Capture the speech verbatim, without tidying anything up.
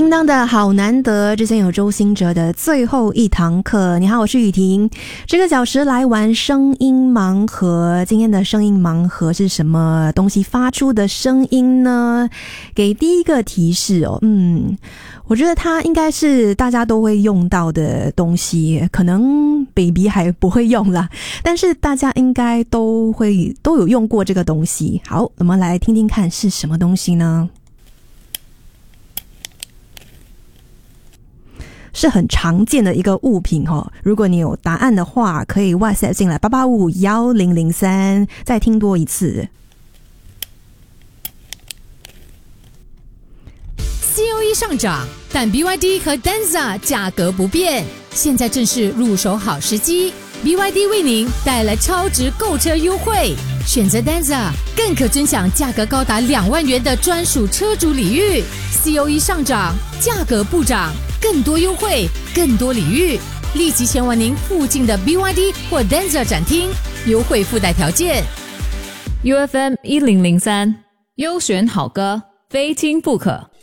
叮当的好难得，之前有周兴哲的最后一堂课。你好，我是雨婷，这个小时来玩声音盲盒。今天的声音盲盒是什么东西发出的声音呢？给第一个提示哦，嗯，我觉得它应该是大家都会用到的东西，可能 baby 还不会用啦，但是大家应该都会都有用过这个东西。好，我们来听听看是什么东西呢？是很常见的一个物品哦。如果你有答案的话，可以 WhatsApp 进来八八五五一零零三，再听多一次。 C O E 上涨，但 B Y D 和 Denza 价格不变，现在正是入手好时机。B Y D 为您带来超值购车优惠，选择 Denza 更可尊享价格高达两万元的专属车主礼遇。C O E 上涨，价格不涨，更多优惠，更多礼遇，立即前往您附近的 B Y D 或 Denza 展厅，优惠附带条件。 U F M 一零零三，优选好歌，非听不可。